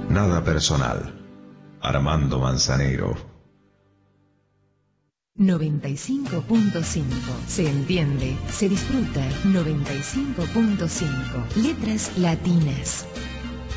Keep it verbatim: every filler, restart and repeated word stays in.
Nada personal. Armando Manzanero. noventa y cinco punto cinco. Se entiende, se disfruta. noventa y cinco punto cinco. Letras latinas.